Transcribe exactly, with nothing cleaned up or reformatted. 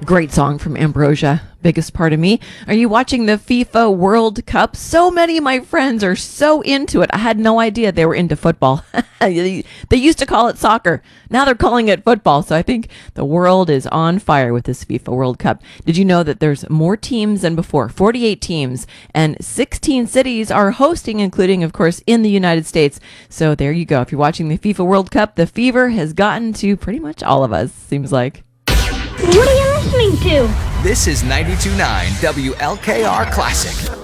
Great song from Ambrosia, Biggest Part of Me. Are you watching the FIFA World Cup? So many of my friends are so into it. I had no idea they were into football. They used to call it soccer. Now they're calling it football. So I think the world is on fire with this FIFA World Cup. Did you know that there's more teams than before? forty-eight teams and sixteen cities are hosting, including, of course, in the United States. So there you go. If you're watching the FIFA World Cup, the fever has gotten to pretty much all of us, seems like. What are you listening to? This is ninety-two point nine W L K R Classic.